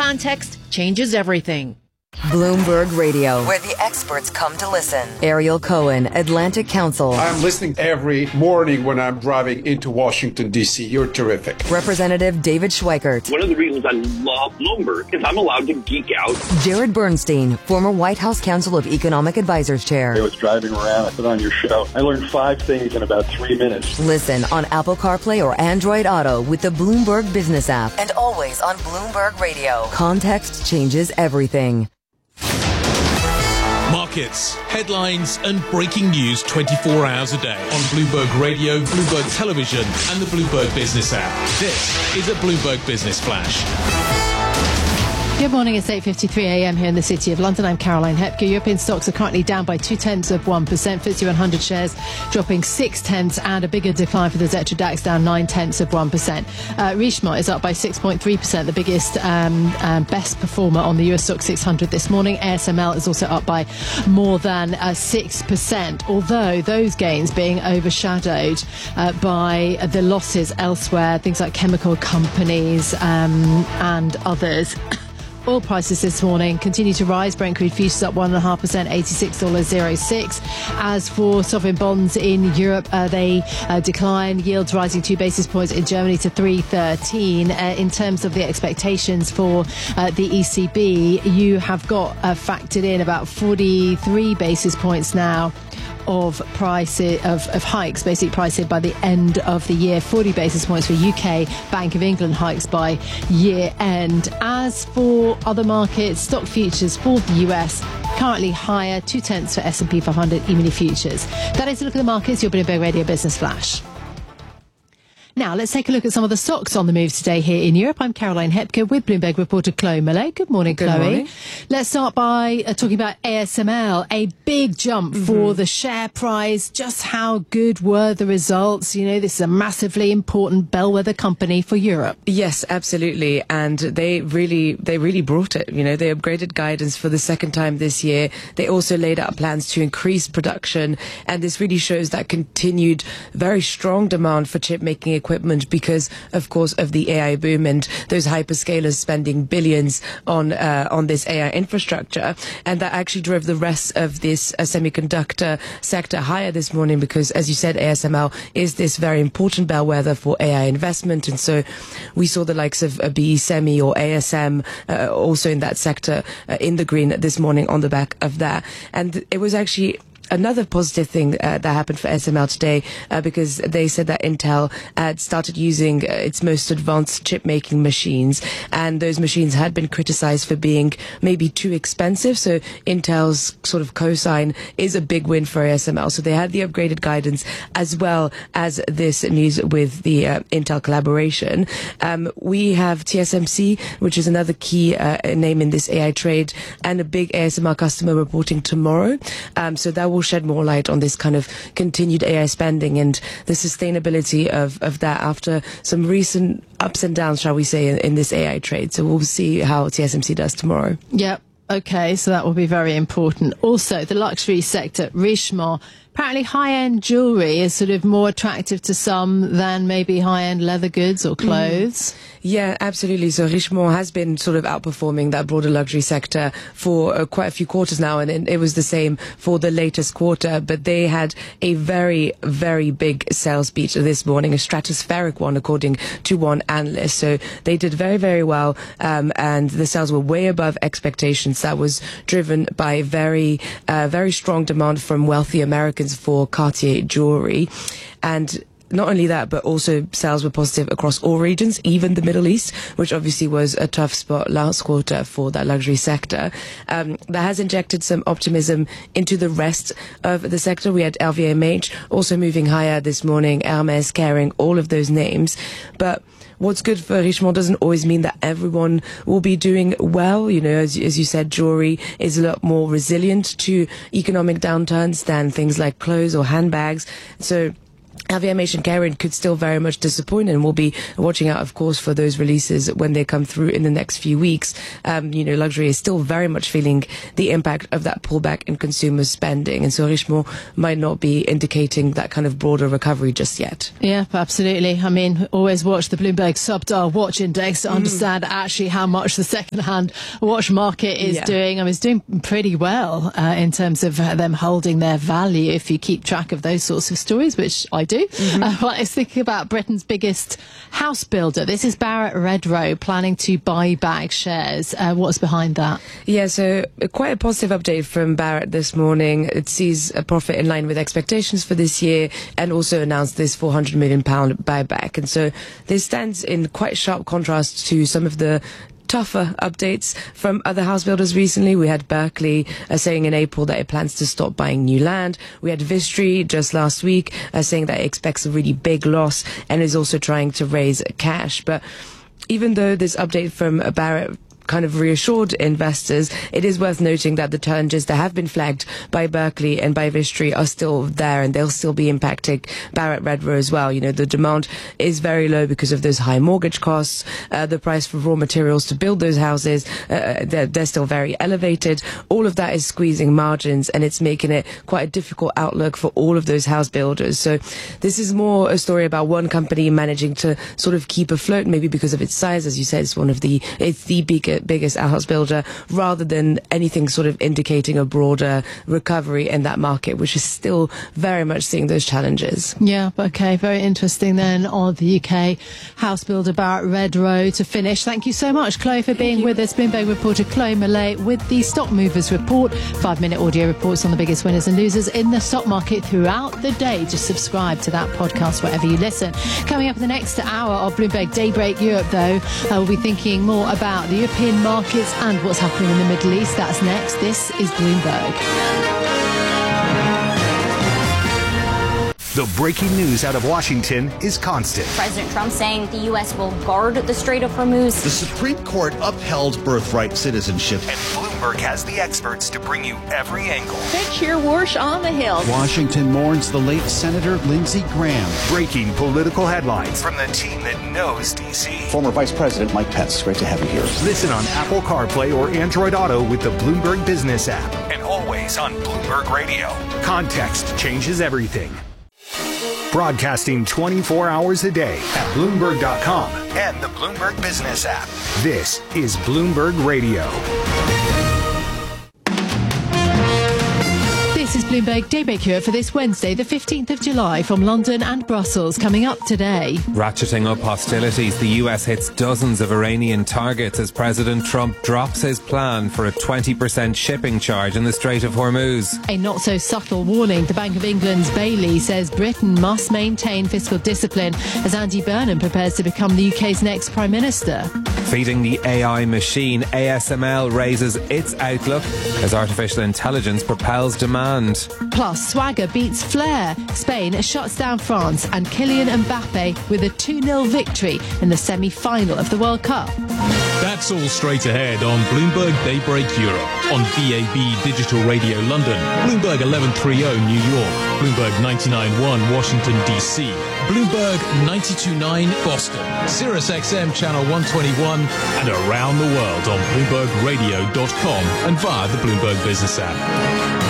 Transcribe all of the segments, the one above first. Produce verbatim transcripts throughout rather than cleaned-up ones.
Context changes everything. Bloomberg Radio, where the experts come to listen. Ariel Cohen, Atlantic Council. I'm listening every morning when I'm driving into Washington, D C. You're terrific. Representative David Schweikert. One of the reasons I love Bloomberg is I'm allowed to geek out. Jared Bernstein, former White House Council of Economic Advisors Chair. I was driving around, I put on your show. I learned five things in about three minutes. Listen on Apple CarPlay or Android Auto with the Bloomberg Business app. And always on Bloomberg Radio. Context changes everything. Markets, headlines, and breaking news twenty-four hours a day on Bloomberg Radio, Bloomberg Television, and the Bloomberg Business app. This is a Bloomberg Business Flash. Good morning, it's eight fifty-three a m here in the City of London. I'm Caroline Hepker. European stocks are currently down by two-tenths of one percent. F T S E one hundred shares dropping six-tenths, and a bigger decline for the Xetra DAX, down nine-tenths of one percent. Uh, Richemont is up by six point three percent, the biggest, um, um, best performer on the U S Stoxx six hundred this morning. A S M L is also up by more than uh, six percent, although those gains being overshadowed uh, by the losses elsewhere, things like chemical companies um, and others. Oil prices this morning continue to rise. Brent crude futures up one point five percent, eighty-six dollars oh six. As for sovereign bonds in Europe, uh, they uh, decline. Yields rising two basis points in Germany to three thirteen. Uh, in terms of the expectations for uh, the E C B, you have got uh, factored in about forty-three basis points now of price of, of hikes, basic pricing by the end of the year. forty basis points for U K. Bank of England hikes by year end. As for other markets, stock futures for the U S currently higher, two tenths for S and P five hundred E-mini futures. That is a look at the markets. Your Bloomberg Radio Business Flash. Now, let's take a look at some of the stocks on the move today here in Europe. I'm Caroline Hepker with Bloomberg reporter Chloe Millet. Good morning, Good Chloe. Morning. Let's start by uh, talking about A S M L. A big jump mm-hmm. for the share price. Just how good were the results? You know, this is a massively important bellwether company for Europe. Yes, absolutely. And they really, they really brought it. You know, they upgraded guidance for the second time this year. They also laid out plans to increase production. And this really shows that continued very strong demand for chip making equipment because, of course, of the A I boom and those hyperscalers spending billions on uh, on this A I infrastructure. And that actually drove the rest of this uh, semiconductor sector higher this morning because, as you said, A S M L is this very important bellwether for A I investment. And so we saw the likes of uh, B E Semi or A S M uh, also in that sector uh, in the green this morning on the back of that. And it was actually another positive thing uh, that happened for A S M L today uh, because they said that Intel had started using uh, its most advanced chip making machines, and those machines had been criticized for being maybe too expensive. So Intel's sort of cosign is a big win for A S M L. So they had the upgraded guidance as well as this news with the uh, Intel collaboration. Um, we have T S M C, which is another key uh, name in this A I trade, and a big A S M L customer reporting tomorrow. Um, so that will shed more light on this kind of continued A I spending and the sustainability of, of that after some recent ups and downs, shall we say, in, in this A I trade. So we'll see how T S M C does tomorrow. Yep. Okay, so that will be very important. Also, the luxury sector, Richemont. Apparently high-end jewellery is sort of more attractive to some than maybe high-end leather goods or clothes. Mm. Yeah, absolutely. So Richemont has been sort of outperforming that broader luxury sector for uh, quite a few quarters now, and it, it was the same for the latest quarter. But they had a very, very big sales beat this morning, a stratospheric one, according to one analyst. So they did very, very well, um, and the sales were way above expectations. That was driven by very, uh, very strong demand from wealthy Americans for Cartier jewelry. And not only that, but also sales were positive across all regions, even the Middle East, which obviously was a tough spot last quarter for that luxury sector. Um, that has injected some optimism into the rest of the sector. We had L V M H also moving higher this morning, Hermes, Kering, all of those names. But what's good for Richemont doesn't always mean that everyone will be doing well. You know, as, as you said, jewelry is a lot more resilient to economic downturns than things like clothes or handbags. So L V M H and Kering could still very much disappoint, and we'll be watching out, of course, for those releases when they come through in the next few weeks. Um, you know, luxury is still very much feeling the impact of that pullback in consumer spending, and so Richemont might not be indicating that kind of broader recovery just yet. Yeah, absolutely. I mean, always watch the Bloomberg Subdial Watch Index to mm. understand actually how much the second-hand watch market is yeah. doing. I mean, it's doing pretty well uh, in terms of uh, them holding their value if you keep track of those sorts of stories, which I do. Mm-hmm. Uh, well, let's think about Britain's biggest house builder. This is Barratt Redrow planning to buy back shares. Uh, what's behind that? Yeah, so uh, quite a positive update from Barratt this morning. It sees a profit in line with expectations for this year and also announced this four hundred million pounds buyback. And so this stands in quite sharp contrast to some of the tougher updates from other house builders recently. We had Berkeley uh, saying in April that it plans to stop buying new land. We had Vistry just last week uh, saying that it expects a really big loss and is also trying to raise cash. But even though this update from uh, Barratt kind of reassured investors, it is worth noting that the challenges that have been flagged by Berkeley and by Vistry are still there, and they'll still be impacting Barratt Redrow as well. You know, the demand is very low because of those high mortgage costs. Uh, the price for raw materials to build those houses, uh, they're, they're still very elevated. All of that is squeezing margins, and it's making it quite a difficult outlook for all of those house builders. So this is more a story about one company managing to sort of keep afloat, maybe because of its size. As you said, it's one of the, it's the biggest biggest house builder, rather than anything sort of indicating a broader recovery in that market, which is still very much seeing those challenges. Yeah, okay, very interesting then on the U K house builder Barratt Redrow to finish. Thank you so much, Chloe, for being with us. Bloomberg reporter Chloe Millay with the Stock Movers Report. Five-minute audio reports on the biggest winners and losers in the stock market throughout the day. Just subscribe to that podcast wherever you listen. Coming up in the next hour of Bloomberg Daybreak Europe, though, uh, we'll be thinking more about the European markets and what's happening in the Middle East. That's next. This is Bloomberg. The breaking news out of Washington is constant. President Trump saying the U S will guard the Strait of Hormuz. The Supreme Court upheld birthright citizenship. And Bloomberg has the experts to bring you every angle. Pitch your whoosh on the Hill. Washington mourns the late Senator Lindsey Graham. Breaking political headlines from the team that knows D C. Former Vice President Mike Pence, great to have you here. Listen on Apple CarPlay or Android Auto with the Bloomberg Business app. And always on Bloomberg Radio. Context changes everything. Broadcasting twenty-four hours a day at Bloomberg dot com and the Bloomberg Business app. This is Bloomberg Radio. This is Bloomberg Daybreak Europe for this Wednesday, the fifteenth of July, from London and Brussels. Coming up today. Ratcheting up hostilities, the U S hits dozens of Iranian targets as President Trump drops his plan for a twenty percent shipping charge in the Strait of Hormuz. A not-so-subtle warning. The Bank of England's Bailey says Britain must maintain fiscal discipline as Andy Burnham prepares to become the U K's next Prime Minister. Feeding the A I machine, A S M L raises its outlook as artificial intelligence propels demand. Plus, Swagger beats Flair. Spain shuts down France, and Kylian Mbappe with a two nil victory in the semi-final of the World Cup. That's all straight ahead on Bloomberg Daybreak Europe, on V A B Digital Radio London, Bloomberg eleven thirty New York, Bloomberg ninety-nine point one Washington D C, Bloomberg ninety-two point nine Boston, Sirius X M Channel one twenty-one, and around the world on Bloomberg Radio dot com and via the Bloomberg Business app.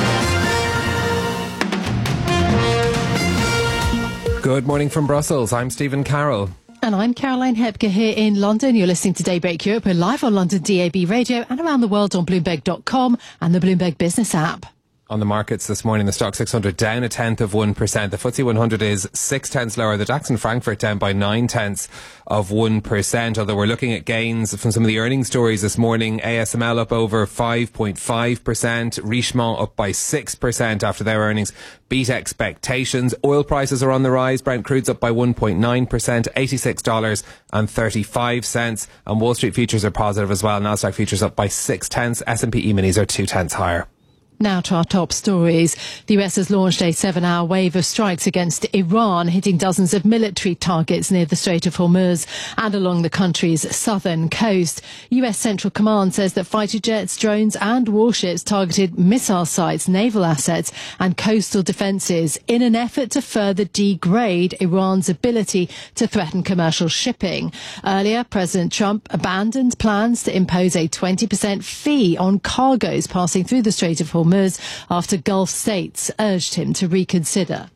Good morning from Brussels. I'm Stephen Carroll. And I'm Caroline Hepker here in London. You're listening to Daybreak Europe. We're live on London D A B Radio and around the world on Bloomberg dot com and the Bloomberg Business app. On the markets this morning, the Stock six hundred down a tenth of one percent. The F T S E one hundred is six tenths lower. The DAX in Frankfurt down by nine tenths of one percent. Although we're looking at gains from some of the earnings stories this morning. A S M L up over five point five percent. Richemont up by six percent after their earnings beat expectations. Oil prices are on the rise. Brent crude's up by one point nine percent, eighty-six dollars and thirty-five cents. And Wall Street futures are positive as well. Nasdaq futures up by six tenths. S and P E-minis are two tenths higher. Now to our top stories. The U S has launched a seven-hour wave of strikes against Iran, hitting dozens of military targets near the Strait of Hormuz and along the country's southern coast. U S Central Command says that fighter jets, drones and warships targeted missile sites, naval assets and coastal defences in an effort to further degrade Iran's ability to threaten commercial shipping. Earlier, President Trump abandoned plans to impose a twenty percent fee on cargoes passing through the Strait of Hormuz after Gulf states urged him to reconsider.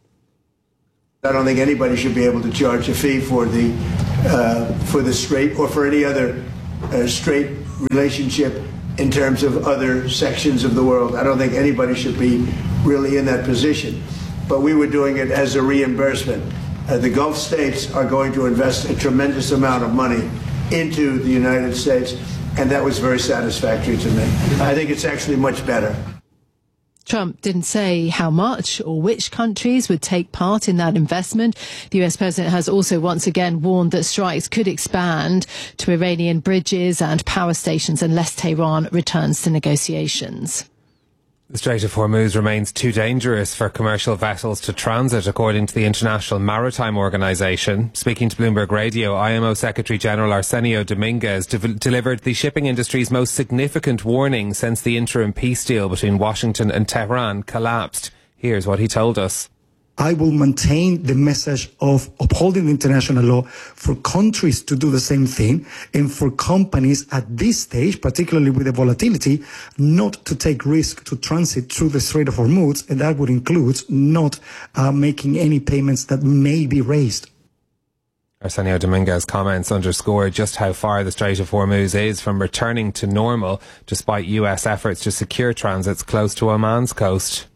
I don't think anybody should be able to charge a fee for the uh, for the strait or for any other uh, strait relationship in terms of other sections of the world. I don't think anybody should be really in that position. But we were doing it as a reimbursement. Uh, the Gulf states are going to invest a tremendous amount of money into the United States, and that was very satisfactory to me. I think it's actually much better. Trump didn't say how much or which countries would take part in that investment. The U S president has also once again warned that strikes could expand to Iranian bridges and power stations unless Tehran returns to negotiations. The Strait of Hormuz remains too dangerous for commercial vessels to transit, according to the International Maritime Organization. Speaking to Bloomberg Radio, I M O Secretary General Arsenio Dominguez de- delivered the shipping industry's most significant warning since the interim peace deal between Washington and Tehran collapsed. Here's what he told us. I will maintain the message of upholding international law for countries to do the same thing and for companies at this stage, particularly with the volatility, not to take risk to transit through the Strait of Hormuz, and that would include not uh, making any payments that may be raised. Arsenio Dominguez's comments underscore just how far the Strait of Hormuz is from returning to normal, despite U S efforts to secure transits close to Oman's coast.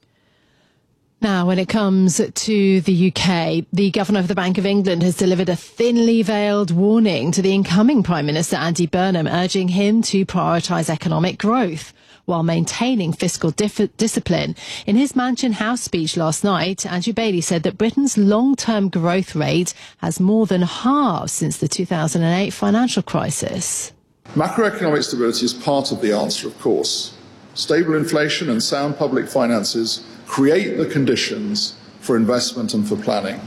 Now, when it comes to the U K, the Governor of the Bank of England has delivered a thinly veiled warning to the incoming Prime Minister Andy Burnham, urging him to prioritise economic growth while maintaining fiscal dif- discipline. In his Mansion House speech last night, Andrew Bailey said that Britain's long-term growth rate has more than halved since the two thousand eight financial crisis. Macroeconomic stability is part of the answer, of course. Stable inflation and sound public finances create the conditions for investment and for planning.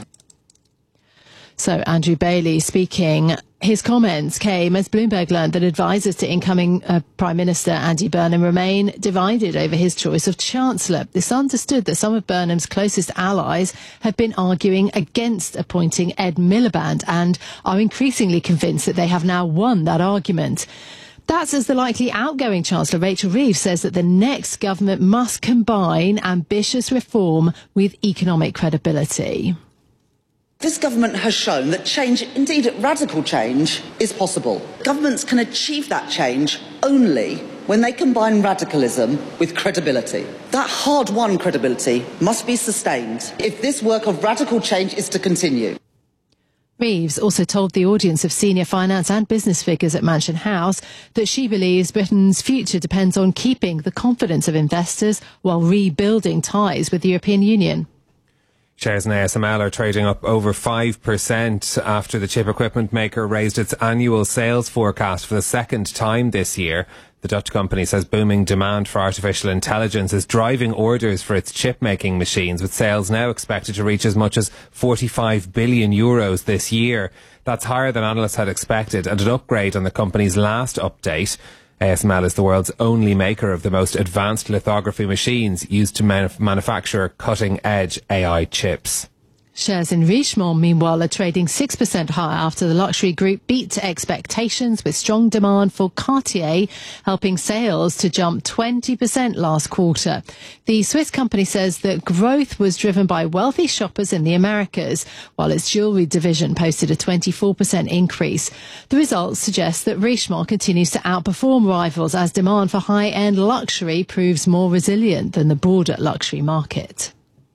So Andrew Bailey speaking. His comments came as Bloomberg learned that advisers to incoming uh, Prime Minister Andy Burnham remain divided over his choice of Chancellor. It's understood that some of Burnham's closest allies have been arguing against appointing Ed Miliband and are increasingly convinced that they have now won that argument. That's as the likely outgoing Chancellor, Rachel Reeves, says that the next government must combine ambitious reform with economic credibility. This government has shown that change, indeed radical change, is possible. Governments can achieve that change only when they combine radicalism with credibility. That hard-won credibility must be sustained if this work of radical change is to continue. Reeves also told the audience of senior finance and business figures at Mansion House that she believes Britain's future depends on keeping the confidence of investors while rebuilding ties with the European Union. Shares in A S M L are trading up over five percent after the chip equipment maker raised its annual sales forecast for the second time this year. The Dutch company says booming demand for artificial intelligence is driving orders for its chip-making machines, with sales now expected to reach as much as forty-five billion euros this year. That's higher than analysts had expected and an upgrade on the company's last update. A S M L is the world's only maker of the most advanced lithography machines used to manuf- manufacture cutting-edge A I chips. Shares in Richemont, meanwhile, are trading six percent higher after the luxury group beat expectations, with strong demand for Cartier helping sales to jump twenty percent last quarter. The Swiss company says that growth was driven by wealthy shoppers in the Americas, while its jewellery division posted a twenty-four percent increase. The results suggest that Richemont continues to outperform rivals as demand for high-end luxury proves more resilient than the broader luxury market.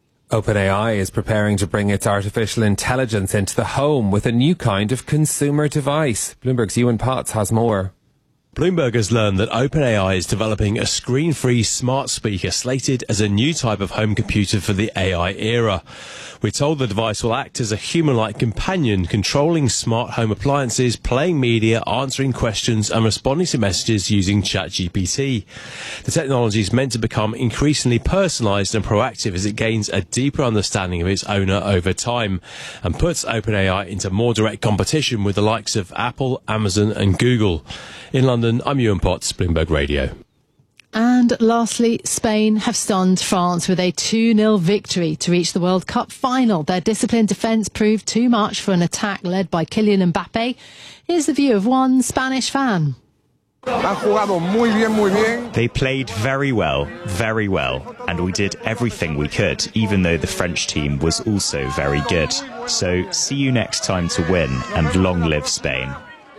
OpenAI is preparing to bring its artificial intelligence into the home with a new kind of consumer device. Bloomberg's Ewan Potts has more. Bloomberg has learned that OpenAI is developing a screen-free smart speaker slated as a new type of home computer for the A I era. We're told the device will act as a human-like companion, controlling smart home appliances, playing media, answering questions and responding to messages using ChatGPT. The technology is meant to become increasingly personalised and proactive as it gains a deeper understanding of its owner over time and puts OpenAI into more direct competition with the likes of Apple, Amazon and Google. In London, I'm Ewan Potts, Bloomberg Radio. And lastly, Spain have stunned France with a two nil victory to reach the World Cup final. Their disciplined defence proved too much for an attack led by Kylian Mbappe. Here's the view of one Spanish fan. They played very well, very well, and we did everything we could, even though the French team was also very good. So see you next time to win, and long live Spain.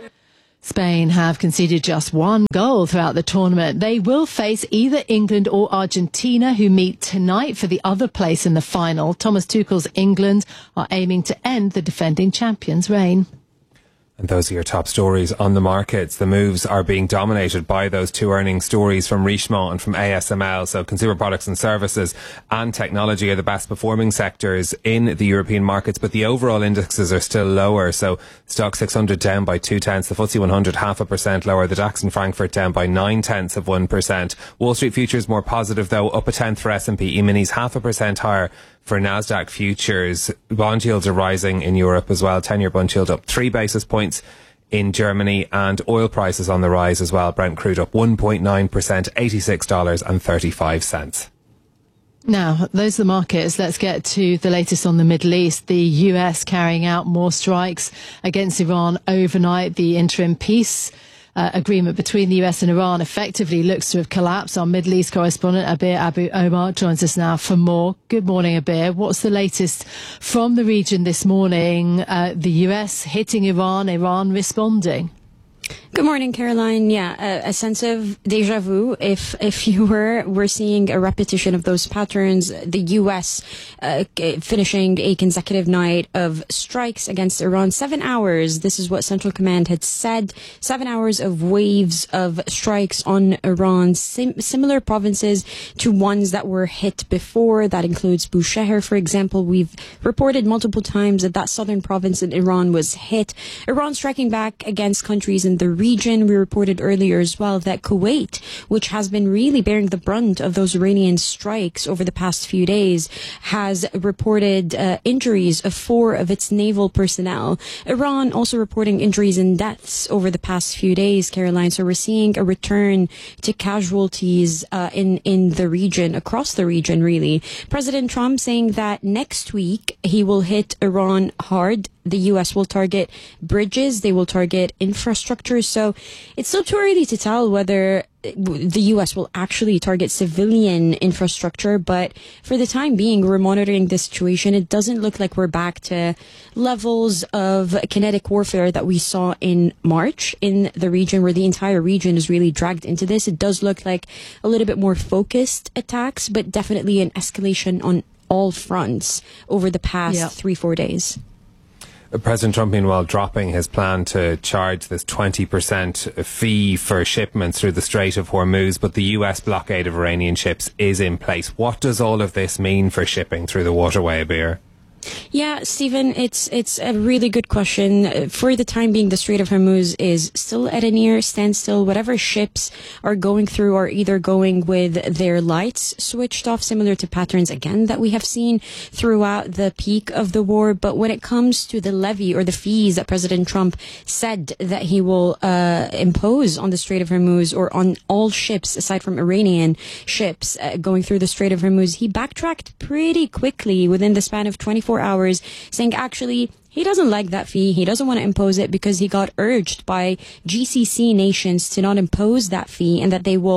Spain have conceded just one goal throughout the tournament. They will face either England or Argentina, who meet tonight for the other place in the final. Thomas Tuchel's England are aiming to end the defending champions' reign. And those are your top stories on the markets. The moves are being dominated by those two earnings stories from Richemont and from A S M L. So consumer products and services and technology are the best performing sectors in the European markets, but the overall indexes are still lower. So Stock six hundred down by two tenths, the F T S E one hundred half a percent lower, the DAX in Frankfurt down by nine tenths of one percent. Wall Street futures more positive though, up a tenth for S and P. E-minis half a percent higher for Nasdaq futures. Bond yields are rising in Europe as well. ten-year bond yield up three basis points in Germany, and oil prices on the rise as well. Brent crude up one point nine percent, eighty-six dollars and thirty-five cents. Now, those are the markets. Let's get to the latest on the Middle East. The U S carrying out more strikes against Iran overnight. The interim peace Uh, agreement between the U S and Iran effectively looks to have collapsed. Our Middle East correspondent Abir Abu Omar joins us now for more. Good morning, Abir. What's the latest from the region this morning? Uh, the U S hitting Iran, Iran responding. Good morning, Caroline. Yeah, a, a sense of deja vu. If if you were, we're seeing a repetition of those patterns. The U S uh, finishing a consecutive night of strikes against Iran. Seven hours. This is what Central Command had said. Seven hours of waves of strikes on Iran. Sim- similar provinces to ones that were hit before. That includes Bushehr, for example. We've reported multiple times that that southern province in Iran was hit. Iran striking back against countries in the region. We reported earlier as well that Kuwait, which has been really bearing the brunt of those Iranian strikes over the past few days, has reported uh, injuries of four of its naval personnel. Iran also reporting injuries and deaths over the past few days, Caroline. So we're seeing a return to casualties uh, in, in the region, across the region, really. President Trump saying that next week he will hit Iran hard. The U S will target bridges. They will target infrastructure. So it's still too early to tell whether the U S will actually target civilian infrastructure. But for the time being, we're monitoring the situation. It doesn't look like we're back to levels of kinetic warfare that we saw in March in the region, where the entire region is really dragged into this. It does look like a little bit more focused attacks, but definitely an escalation on all fronts over the past yep. three, four days. President Trump, meanwhile, dropping his plan to charge this twenty percent fee for shipments through the Strait of Hormuz, but the U S blockade of Iranian ships is in place. What does all of this mean for shipping through the waterway, Abir? Yeah, Stephen, it's it's a really good question. For the time being, the Strait of Hormuz is still at a near standstill. Whatever ships are going through are either going with their lights switched off, similar to patterns, again, that we have seen throughout the peak of the war. But when it comes to the levy or the fees that President Trump said that he will uh, impose on the Strait of Hormuz, or on all ships aside from Iranian ships uh, going through the Strait of Hormuz, he backtracked pretty quickly within the span of twenty-four hours, saying actually he doesn't like that fee. He doesn't want to impose it because he got urged by G C C nations to not impose that fee, and that they will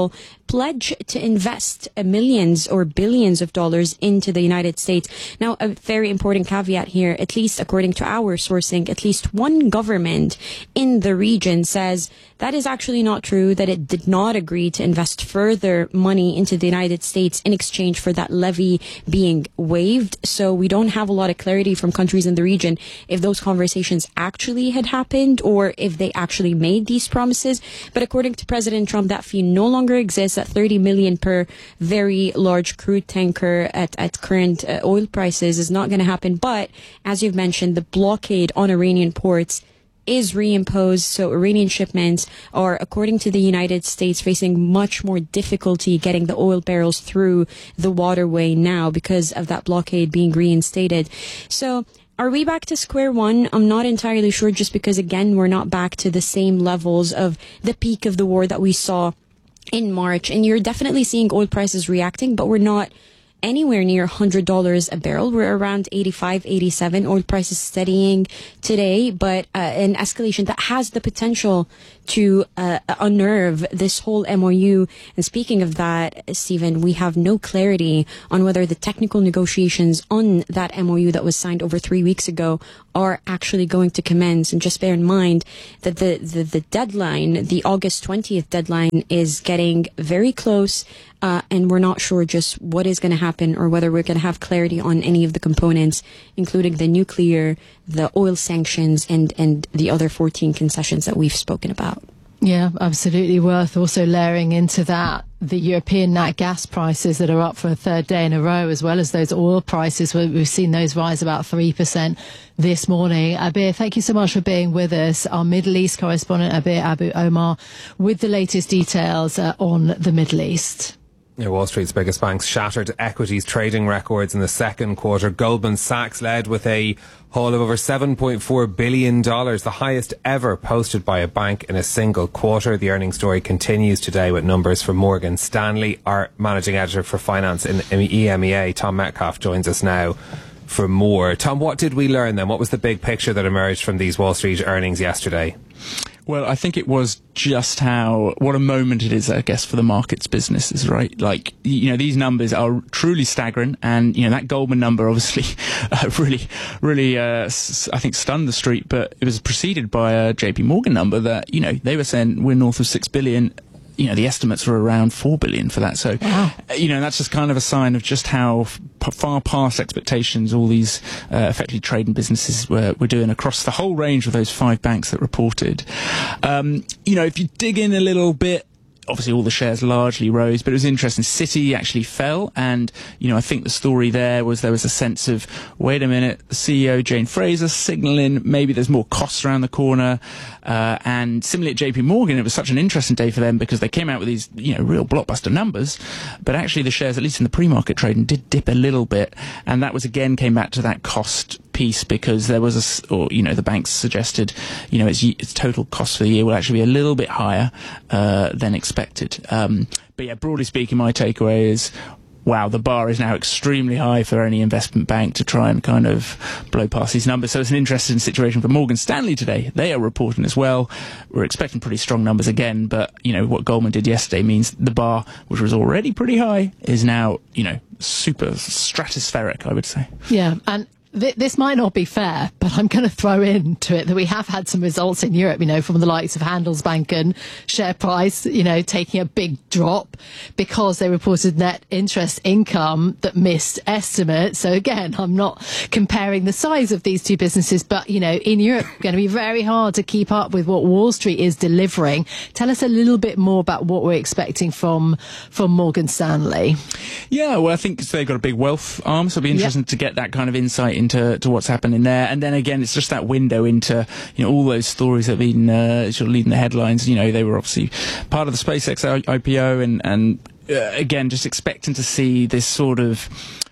pledge to invest uh, millions or billions of dollars into the United States. Now, a very important caveat here, at least according to our sourcing, at least one government in the region says that is actually not true, that it did not agree to invest further money into the United States in exchange for that levy being waived. So we don't have a lot of clarity from countries in the region if those conversations actually had happened or if they actually made these promises. But according to President Trump, that fee no longer exists at thirty million per very large crude tanker at, at current uh, oil prices is not going to happen. But as you've mentioned, the blockade on Iranian ports is reimposed, so Iranian shipments are, according to the United States, facing much more difficulty getting the oil barrels through the waterway now because of that blockade being reinstated. So are we back to square one? I'm not entirely sure, just because, again, we're not back to the same levels of the peak of the war that we saw in March. And you're definitely seeing oil prices reacting, but we're not anywhere near one hundred dollars a barrel. We're around eighty-five, eighty-seven. Oil prices steadying today, but uh, an escalation that has the potential to uh, unnerve this whole M O U. And speaking of that, Stephen, we have no clarity on whether the technical negotiations on that M O U that was signed over three weeks ago are actually going to commence. And just bear in mind that the, the, the deadline, the August twentieth deadline, is getting very close. Uh, and we're not sure just what is going to happen or whether we're going to have clarity on any of the components, including the nuclear, the oil sanctions, and, and the other fourteen concessions that we've spoken about. Yeah, absolutely. Worth also layering into that the European nat gas prices that are up for a third day in a row, as well as those oil prices. We've seen those rise about three percent this morning. Abir, thank you so much for being with us. Our Middle East correspondent, Abir Abu Omar, with the latest details uh, on the Middle East. Wall Street's biggest banks shattered equities trading records in the second quarter. Goldman Sachs led with a haul of over seven point four billion dollars, the highest ever posted by a bank in a single quarter. The earnings story continues today with numbers from Morgan Stanley. Our managing editor for finance in E M E A, Tom Metcalf, joins us now for more. Tom, what did we learn then? What was the big picture that emerged from these Wall Street earnings yesterday? Well, I think it was just how, what a moment it is, I guess, for the markets businesses, right? Like, you know, these numbers are truly staggering. And, you know, that Goldman number obviously uh, really, really, uh, s- I think stunned the street. But it was preceded by a J P Morgan number that, you know, they were saying we're north of six billion. You know, the estimates were around four billion for that. So, wow. You know, that's just kind of a sign of just how f- far past expectations all these uh, effectively trading businesses were, were doing across the whole range of those five banks that reported. Um, you know, if you dig in a little bit, obviously all the shares largely rose, but it was interesting. Citi actually fell, and, you know, I think the story there was there was a sense of, wait a minute, the C E O, Jane Fraser, signalling maybe there's more costs around the corner. Uh, and similarly at J P Morgan, it was such an interesting day for them because they came out with these, you know, real blockbuster numbers, but actually the shares, at least in the pre-market trading, did dip a little bit, and that was again came back to that cost piece because there was a, or, you know, the banks suggested, you know, its, its total cost for the year will actually be a little bit higher uh, than expected. Um, but yeah, broadly speaking, my takeaway is, wow, the bar is now extremely high for any investment bank to try and kind of blow past these numbers. So it's an interesting situation for Morgan Stanley today. They are reporting as well. We're expecting pretty strong numbers again, but, you know, what Goldman did yesterday means the bar, which was already pretty high, is now, you know, super stratospheric, I would say. Yeah, and th- this might not be fair, but I'm going to throw into it that we have had some results in Europe, you know, from the likes of Handelsbanken, share price, you know, taking a big drop because they reported net interest income that missed estimates. So again, I'm not comparing the size of these two businesses, but, you know, in Europe, it's going to be very hard to keep up with what Wall Street is delivering. Tell us a little bit more about what we're expecting from, from Morgan Stanley. Yeah, well, I think they've got a big wealth arm, so it'll be interesting yep. to get that kind of insight into to what's happening there. And then again, it's just that window into, you know, all those stories that have been uh, sort of leading the headlines. You know, they were obviously part of the SpaceX I P O, and, and uh, again, just expecting to see this sort of,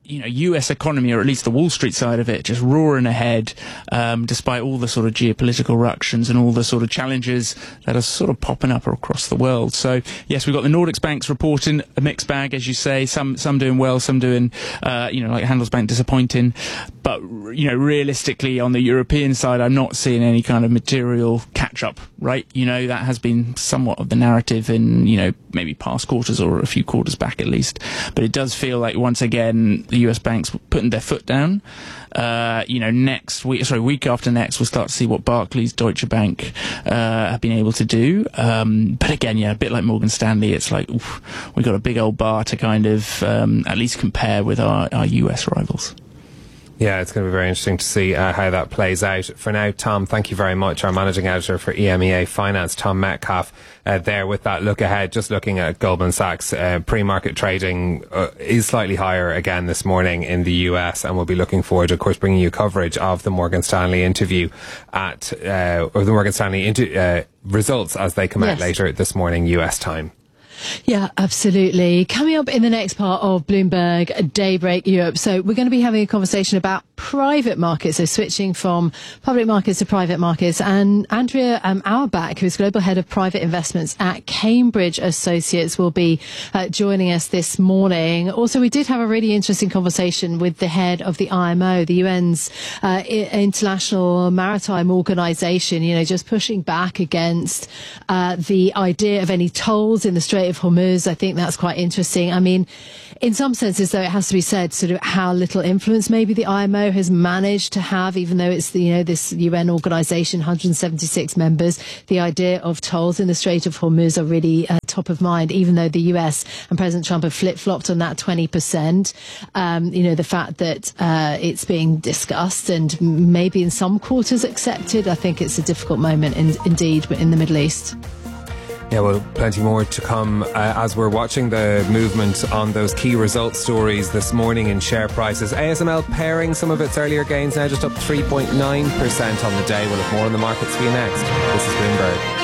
you know, U S economy, or at least the Wall Street side of it, just roaring ahead, um, despite all the sort of geopolitical ructions and all the sort of challenges that are sort of popping up across the world. So, yes, we've got the Nordics banks reporting a mixed bag, as you say, some some doing well, some doing, uh, you know, like Handelsbank disappointing. But, you know, realistically, on the European side, I'm not seeing any kind of material catch-up, right? You know, that has been somewhat of the narrative in, you know, maybe past quarters or a few quarters back at least. But it does feel like, once again, the U S banks putting their foot down. Uh, you know, next week, sorry, week after next, we'll start to see what Barclays, Deutsche Bank uh, have been able to do. Um, but again, yeah, a bit like Morgan Stanley, it's like, oof, we've got a big old bar to kind of um, at least compare with our, our U S rivals. Yeah, it's going to be very interesting to see uh, how that plays out. For now, Tom, thank you very much. Our managing editor for E M E A Finance, Tom Metcalf, uh, there with that look ahead. Just looking at Goldman Sachs, uh, pre-market trading uh, is slightly higher again this morning in the U S, and we'll be looking forward to, of course, bringing you coverage of the Morgan Stanley interview at, uh, or the Morgan Stanley inter- uh, results as they come yes. out later this morning, U S time. Yeah, absolutely. Coming up in the next part of Bloomberg Daybreak Europe. So we're going to be having a conversation about private markets, so switching from public markets to private markets. And Andrea um, Auerbach, who's Global Head of Private Investments at Cambridge Associates, will be uh, joining us this morning. Also, we did have a really interesting conversation with the head of the I M O, the U N's uh, International Maritime Organization, you know, just pushing back against uh, the idea of any tolls in the Strait of Hormuz. I think that's quite interesting. I mean, in some senses, though, it has to be said sort of how little influence maybe the I M O has managed to have, even though it's the, you know, this U N organization, one hundred seventy-six members. The idea of tolls in the Strait of Hormuz are really uh, top of mind, even though the U S and President Trump have flip-flopped on that twenty percent. Um, you know, the fact that uh, it's being discussed and maybe in some quarters accepted, I think it's a difficult moment in, indeed in the Middle East. Yeah, well, plenty more to come uh, as we're watching the movement on those key results stories this morning in share prices. A S M L pairing some of its earlier gains, now just up three point nine percent on the day. We'll have more on the markets for you next. This is Bloomberg.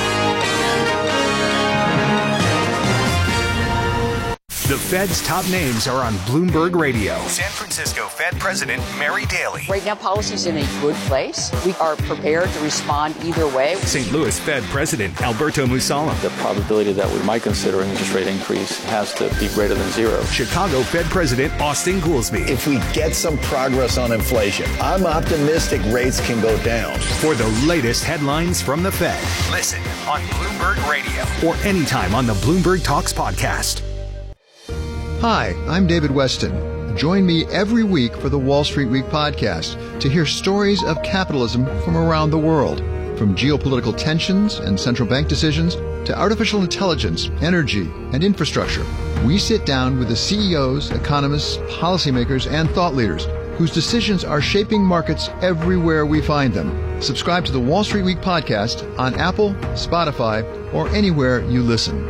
The Fed's top names are on Bloomberg Radio. San Francisco Fed President Mary Daly. Right now, policy's in a good place. We are prepared to respond either way. Saint Louis Fed President Alberto Musala. The probability that we might consider an interest rate increase has to be greater than zero. Chicago Fed President Austin Goolsbee. If we get some progress on inflation, I'm optimistic rates can go down. For the latest headlines from the Fed. Listen on Bloomberg Radio. Or anytime on the Bloomberg Talks podcast. Hi, I'm David Weston. Join me every week for the Wall Street Week podcast to hear stories of capitalism from around the world. From geopolitical tensions and central bank decisions to artificial intelligence, energy, and infrastructure, we sit down with the C E Os, economists, policymakers, and thought leaders whose decisions are shaping markets everywhere we find them. Subscribe to the Wall Street Week podcast on Apple, Spotify, or anywhere you listen.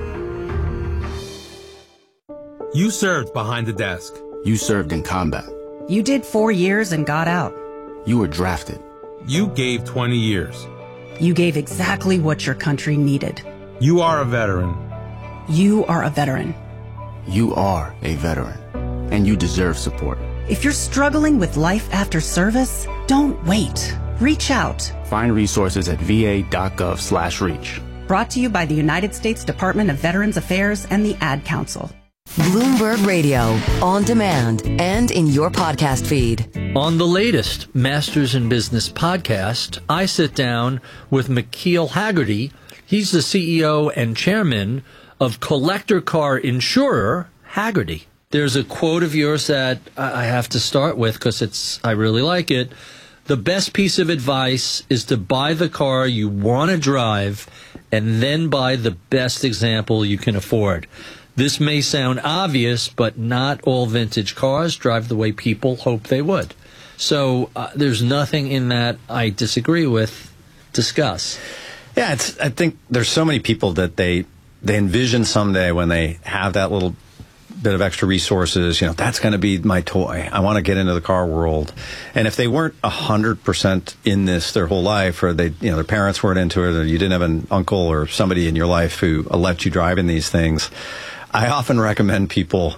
You served behind the desk. You served in combat. You did four years and got out. You were drafted. You gave twenty years. You gave exactly what your country needed. You are a veteran. You are a veteran. You are a veteran. And you deserve support. If you're struggling with life after service, don't wait. Reach out. Find resources at va.gov slash reach. Brought to you by the United States Department of Veterans Affairs and the Ad Council. Bloomberg Radio, on demand and in your podcast feed. On the latest Masters in Business podcast, I sit down with McKeel Hagerty. He's the C E O and chairman of collector car insurer Hagerty. There's a quote of yours that I have to start with because it's I really like it. The best piece of advice is to buy the car you want to drive and then buy the best example you can afford. This may sound obvious, but not all vintage cars drive the way people hope they would. So uh, there's nothing in that I disagree with. Discuss. Yeah, it's, I think there's so many people that they they envision someday when they have that little bit of extra resources, you know, that's going to be my toy. I want to get into the car world. And if they weren't one hundred percent in this their whole life, or they, you know, their parents weren't into it, or you didn't have an uncle or somebody in your life who let you drive in these things, I often recommend people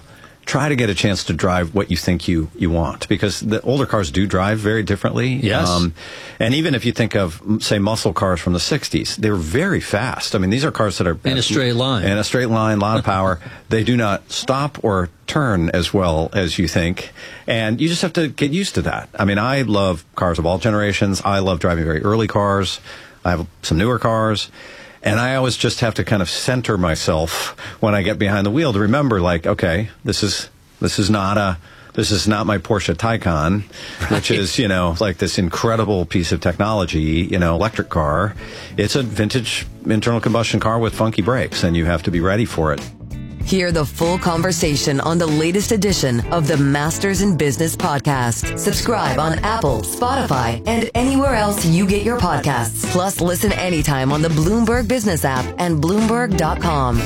try to get a chance to drive what you think you, you want, because the older cars do drive very differently. Yes. Um, and even if you think of, say, muscle cars from the sixties, they're very fast. I mean, these are cars that are... In a straight line. In a straight line, a lot of power. They do not stop or turn as well as you think. And you just have to get used to that. I mean, I love cars of all generations. I love driving very early cars. I have some newer cars. And I always just have to kind of center myself when I get behind the wheel to remember, like, okay, this is this is not a this is not my Porsche Taycan, right. which is, you know, like this incredible piece of technology, you know, electric car. It's a vintage internal combustion car with funky brakes, and you have to be ready for it. Hear the full conversation on the latest edition of the Masters in Business podcast. Subscribe on Apple, Spotify, and anywhere else you get your podcasts. Plus, listen anytime on the Bloomberg Business app and Bloomberg dot com.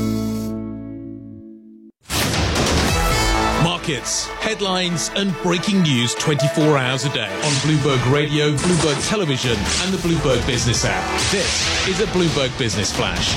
Markets, headlines, and breaking news twenty-four hours a day on Bloomberg Radio, Bloomberg Television, and the Bloomberg Business app. This is a Bloomberg Business Flash.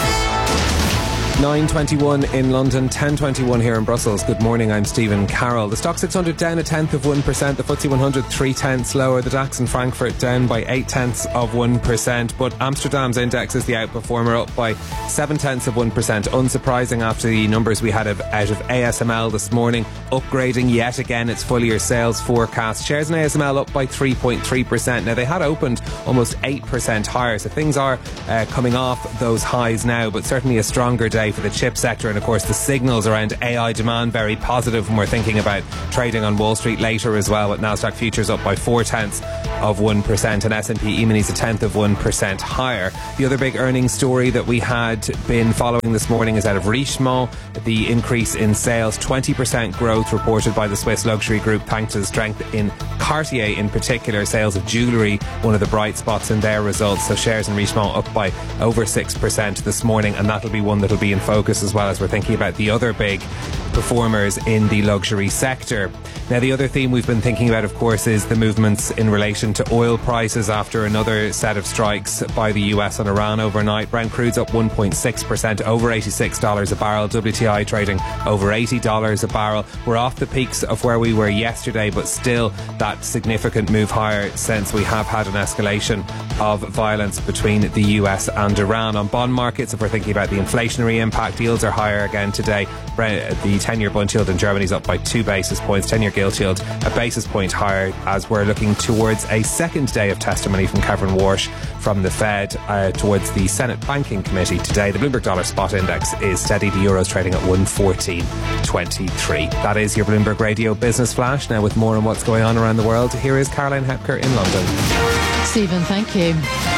nine twenty-one in London, ten twenty-one here in Brussels. Good morning, I'm Stephen Carroll. The Stock six hundred down a tenth of one percent. The F T S E one hundred three tenths lower. The DAX in Frankfurt down by eight tenths of one percent. But Amsterdam's index is the outperformer, up by seven tenths of one percent. Unsurprising after the numbers we had of, out of A S M L this morning, upgrading yet again its full year sales forecast. Shares in A S M L up by three point three percent. Now, they had opened almost eight percent higher, so things are uh, coming off those highs now, but certainly a stronger day for the chip sector. And of course, the signals around A I demand very positive when we're thinking about trading on Wall Street later as well, with Nasdaq futures up by four tenths of one percent and S and P E-minis a tenth of one percent higher. The other big earnings story that we had been following this morning is out of Richemont. The increase in sales, twenty percent growth reported by the Swiss luxury group, thanks to the strength in Cartier in particular. Sales of jewellery, one of the bright spots in their results. So shares in Richemont up by over six percent this morning, and that'll be one that'll be in focus as well as we're thinking about the other big performers in the luxury sector. Now, the other theme we've been thinking about, of course, is the movements in relation to oil prices after another set of strikes by the U S on Iran overnight. Brent crude's up one point six percent, over eighty-six dollars a barrel. W T I trading over eighty dollars a barrel. We're off the peaks of where we were yesterday, but still that significant move higher since we have had an escalation of violence between the U S and Iran. On bond markets, if we're thinking about the inflationary impact, yields are higher again today. The ten-year bond yield in Germany is up by two basis points. ten-year gilt yield a basis point higher, as we're looking towards a second day of testimony from Kevin Warsh from the Fed uh, towards the Senate Banking Committee today. The Bloomberg Dollar Spot Index is steady. The Euro's trading at one fourteen twenty-three. That is your Bloomberg Radio Business Flash. Now, with more on what's going on around the world, here is Caroline Hepker in London. Stephen, thank you.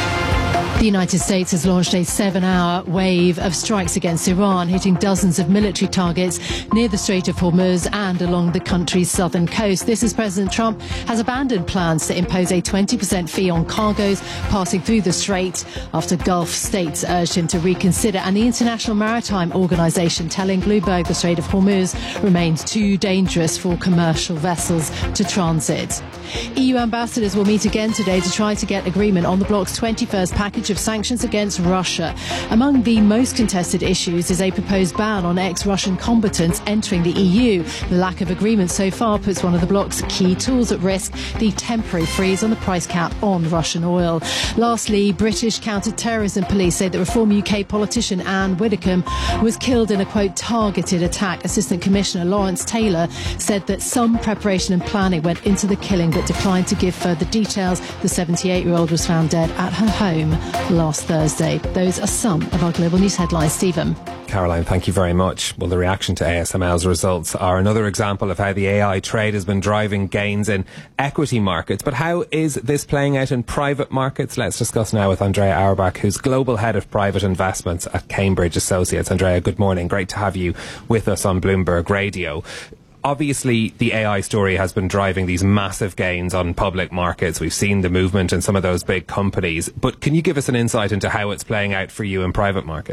The United States has launched a seven-hour wave of strikes against Iran, hitting dozens of military targets near the Strait of Hormuz and along the country's southern coast. This as President Trump has abandoned plans to impose a twenty percent fee on cargoes passing through the strait after Gulf states urged him to reconsider. And the International Maritime Organization telling Bloomberg the Strait of Hormuz remains too dangerous for commercial vessels to transit. E U ambassadors will meet again today to try to get agreement on the bloc's twenty-first package of sanctions against Russia. Among the most contested issues is a proposed ban on ex-Russian combatants entering the E U. The lack of agreement so far puts one of the bloc's key tools at risk, the temporary freeze on the price cap on Russian oil. Lastly, British counter-terrorism police say that Reform U K politician Anne Widdecombe was killed in a, quote, targeted attack. Assistant Commissioner Lawrence Taylor said that some preparation and planning went into the killing, but declined to give further details. The seventy-eight-year-old was found dead at her home last Thursday. Those are some of our global news headlines. Stephen. Caroline, thank you very much. Well, the reaction to A S M L's results are another example of how the A I trade has been driving gains in equity markets. But how is this playing out in private markets? Let's discuss now with Andrea Auerbach, who's Global Head of Private Investments at Cambridge Associates. Andrea, good morning. Great to have you with us on Bloomberg Radio. Obviously, the A I story has been driving these massive gains on public markets. We've seen the movement in some of those big companies. But can you give us an insight into how it's playing out for you in private markets?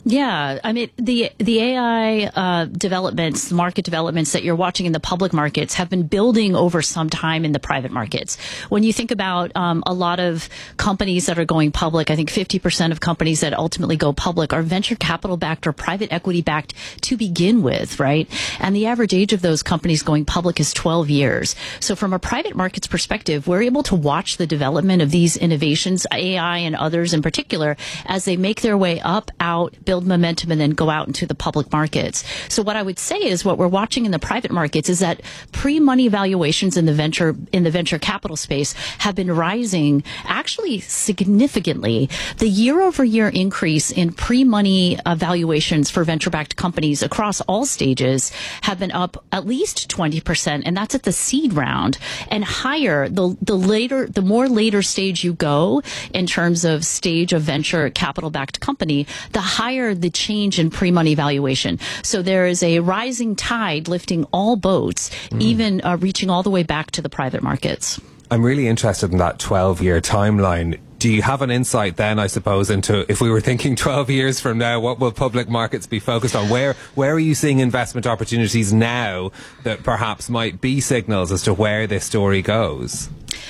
Yeah, I mean, the the A I uh, developments, market developments that you're watching in the public markets have been building over some time in the private markets. When you think about um, a lot of companies that are going public, I think fifty percent of companies that ultimately go public are venture capital backed or private equity backed to begin with, right? And the average age of those companies going public is twelve years. So from a private markets perspective, we're able to watch the development of these innovations, A I and others in particular, as they make their way up, out, build momentum, and then go out into the public markets. So what I would say is what we're watching in the private markets is that pre-money valuations in the venture in the venture capital space have been rising actually significantly. The year-over-year increase in pre-money uh, valuations for venture-backed companies across all stages have been up at least twenty percent, and that's at the seed round, and higher the the later the more later stage you go in terms of stage of venture capital-backed company, the higher the change in pre-money valuation. So there is a rising tide lifting all boats, mm. even uh, reaching all the way back to the private markets. I'm really interested in that twelve-year timeline. Do you have an insight then, I suppose, into if we were thinking twelve years from now, what will public markets be focused on? Where where are you seeing investment opportunities now that perhaps might be signals as to where this story goes?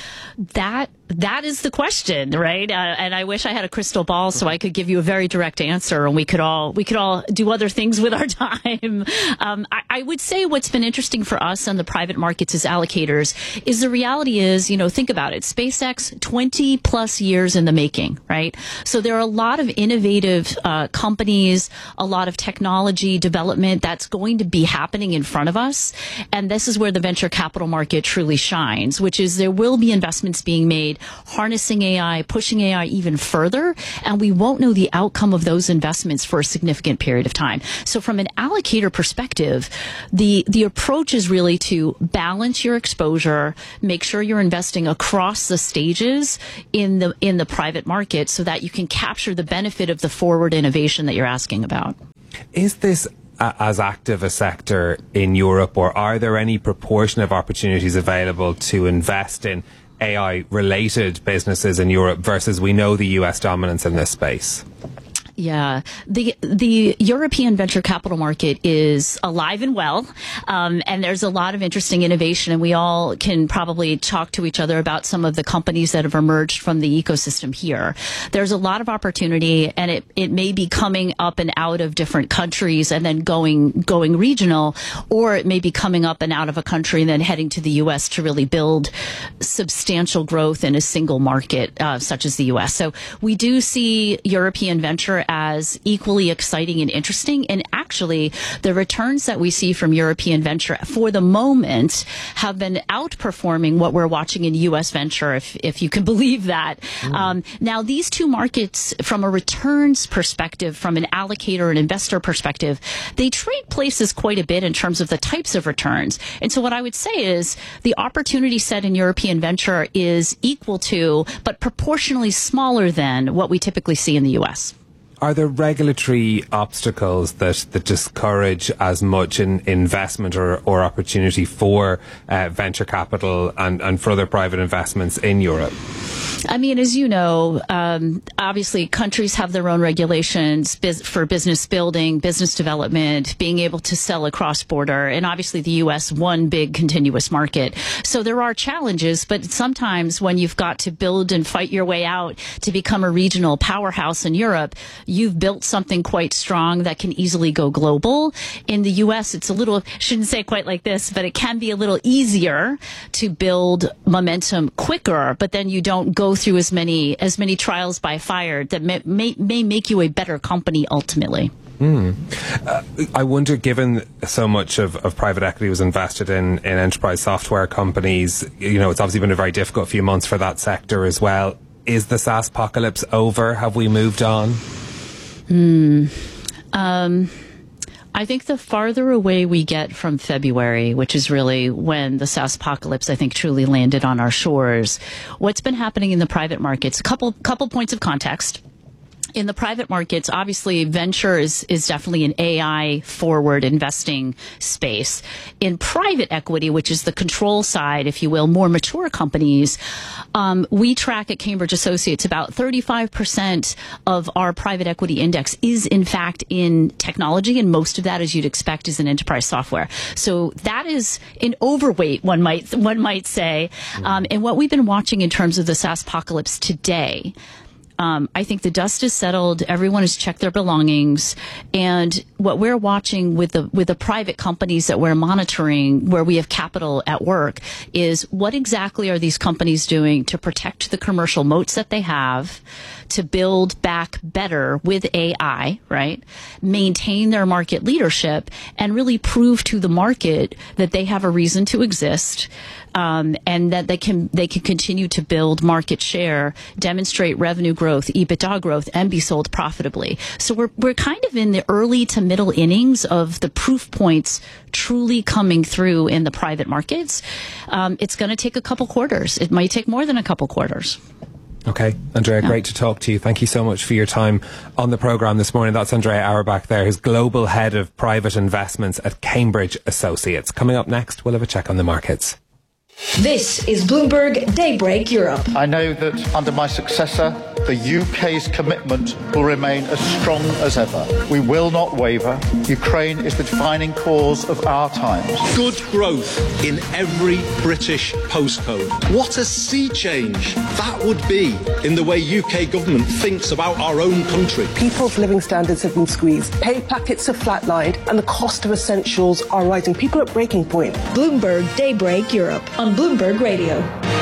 That that is the question, right? Uh, and I wish I had a crystal ball so I could give you a very direct answer, and we could all we could all do other things with our time. Um, I, I would say what's been interesting for us on the private markets as allocators is the reality is, you know, think about it. SpaceX, twenty plus years in the making, right? So there are a lot of innovative uh, companies, a lot of technology development that's going to be happening in front of us, and this is where the venture capital market truly shines, which is there will be investments being made harnessing A I, pushing A I even further, and we won't know the outcome of those investments for a significant period of time. So from an allocator perspective, the the approach is really to balance your exposure, make sure you're investing across the stages in the in the private market so that you can capture the benefit of the forward innovation that you're asking about. Is this uh, as active a sector in Europe, or are there any proportion of opportunities available to invest in A I-related businesses in Europe versus we know the U S dominance in this space? Yeah, the the European venture capital market is alive and well, um, and there's a lot of interesting innovation, and we all can probably talk to each other about some of the companies that have emerged from the ecosystem here. There's a lot of opportunity, and it, it may be coming up and out of different countries and then going going regional, or it may be coming up and out of a country and then heading to the U S to really build substantial growth in a single market, uh, such as the U S. So we do see European venture as equally exciting and interesting. And actually, the returns that we see from European venture for the moment have been outperforming what we're watching in U S venture, if, if you can believe that. Mm. Um, now, these two markets, from a returns perspective, from an allocator and investor perspective, they trade places quite a bit in terms of the types of returns. And so what I would say is the opportunity set in European venture is equal to, but proportionally smaller than what we typically see in the U S. Are there regulatory obstacles that, that discourage as much in investment or, or opportunity for uh, venture capital and, and for other private investments in Europe? I mean, as you know, um, obviously countries have their own regulations biz- for business building, business development, being able to sell across border, and obviously the U S, one big continuous market. So there are challenges, but sometimes when you've got to build and fight your way out to become a regional powerhouse in Europe, you've built something quite strong that can easily go global. In the U S, it's a little, shouldn't say quite like this, but it can be a little easier to build momentum quicker, but then you don't go through as many as many trials by fire that may, may, may make you a better company ultimately. Mm. Uh, I wonder, given so much of, of private equity was invested in, in enterprise software companies, you know, it's obviously been a very difficult few months for that sector as well. Is the SaaS apocalypse over? Have we moved on? Hmm. Um, I think the farther away we get from February, which is really when the SaaS apocalypse, I think, truly landed on our shores, what's been happening in the private markets, a couple, couple points of context. in the private markets, obviously venture is, is definitely an A I forward investing space. In private equity, which is the control side, if you will, more mature companies, um, we track at Cambridge Associates about thirty-five percent of our private equity index is in fact in technology, and most of that, as you'd expect, is in enterprise software. So that is an overweight, one might, one might say. Um, and what we've been watching in terms of the SaaS apocalypse today, Um, I think the dust is settled. Everyone has checked their belongings, and what we're watching with the with the private companies that we're monitoring, where we have capital at work, is what exactly are these companies doing to protect the commercial moats that they have, to build back better with A I, right? Maintain their market leadership, and really prove to the market that they have a reason to exist. Um, and that they can they can continue to build market share, demonstrate revenue growth, EBITDA growth, and be sold profitably. So we're we're kind of in the early to middle innings of the proof points truly coming through in the private markets. Um, it's going to take a couple quarters. It might take more than a couple quarters. Okay, Andrea, Yeah. great to talk to you. Thank you so much for your time on the programme this morning. That's Andrea Auerbach there, who's Global Head of Private Investments at Cambridge Associates. Coming up next, we'll have a check on the markets. This is Bloomberg Daybreak Europe. I know that under my successor, the U K's commitment will remain as strong as ever. We will not waver. Ukraine is the defining cause of our times. Good growth in every British postcode. What a sea change that would be in the way U K government thinks about our own country. People's living standards have been squeezed. Pay packets have flatlined and the cost of essentials are rising. People are at breaking point. Bloomberg Daybreak Europe on Bloomberg Radio.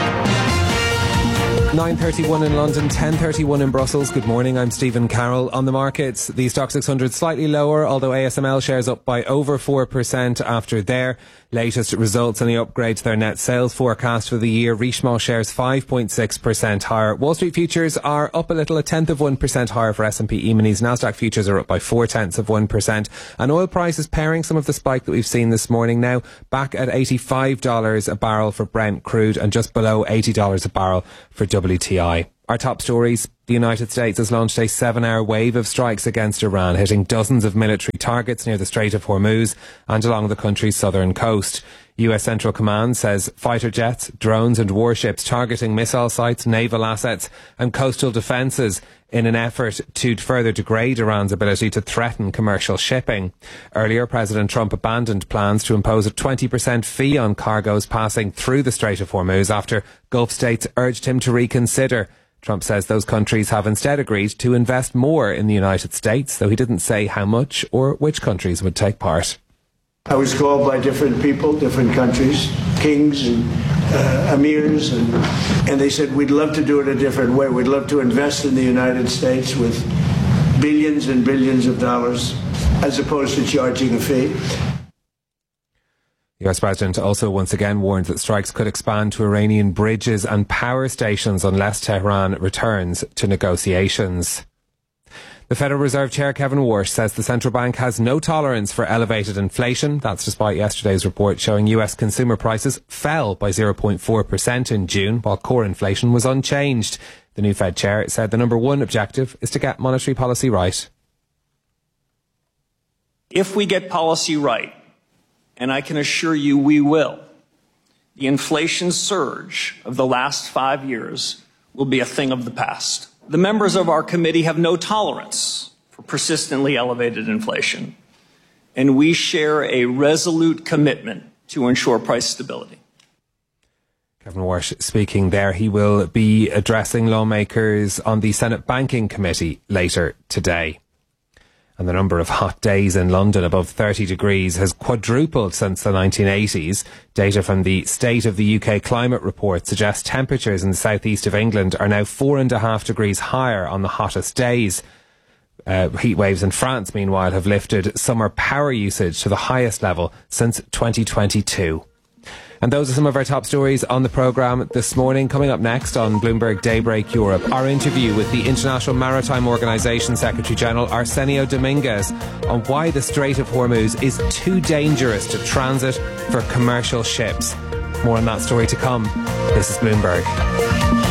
nine thirty-one in London, ten thirty-one in Brussels. Good morning, I'm Stephen Carroll. On the markets, the Stock six hundred slightly lower, although A S M L shares up by over four percent after their latest results and the upgrade to their net sales forecast for the year. Richemont shares five point six percent higher. Wall Street futures are up a little, a tenth of one percent higher for S and P E-minis. Nasdaq futures are up by four tenths of one percent. And oil prices pairing some of the spike that we've seen this morning, now back at eighty-five dollars a barrel for Brent crude and just below eighty dollars a barrel for W T I. Our top stories: the United States has launched a seven-hour wave of strikes against Iran, hitting dozens of military targets near the Strait of Hormuz and along the country's southern coast. U S Central Command says fighter jets, drones and warships targeting missile sites, naval assets and coastal defences in an effort to further degrade Iran's ability to threaten commercial shipping. Earlier, President Trump abandoned plans to impose a twenty percent fee on cargoes passing through the Strait of Hormuz after Gulf states urged him to reconsider. Trump says those countries have instead agreed to invest more in the United States, though he didn't say how much or which countries would take part. I was called by different people, different countries, kings and uh, emirs, and, and they said, we'd love to do it a different way. We'd love to invest in the United States with billions and billions of dollars as opposed to charging a fee. The U S President also once again warned that strikes could expand to Iranian bridges and power stations unless Tehran returns to negotiations. The Federal Reserve Chair Kevin Warsh says the central bank has no tolerance for elevated inflation. That's despite yesterday's report showing U S consumer prices fell by zero point four percent in June, while core inflation was unchanged. The new Fed chair said the number one objective is to get monetary policy right. If we get policy right, and I can assure you we will, the inflation surge of the last five years will be a thing of the past. The members of our committee have no tolerance for persistently elevated inflation, and we share a resolute commitment to ensure price stability. Kevin Warsh speaking there. He will be addressing lawmakers on the Senate Banking Committee later today. And the number of hot days in London above thirty degrees has quadrupled since the nineteen eighties. Data from the State of the U K Climate Report suggests temperatures in the southeast of England are now four and a half degrees higher on the hottest days. Uh, heat waves in France, meanwhile, have lifted summer power usage to the highest level since twenty twenty-two. And those are some of our top stories on the programme this morning. Coming up next on Bloomberg Daybreak Europe, our interview with the International Maritime Organization Secretary General Arsenio Dominguez on why the Strait of Hormuz is too dangerous to transit for commercial ships. More on that story to come. This is Bloomberg.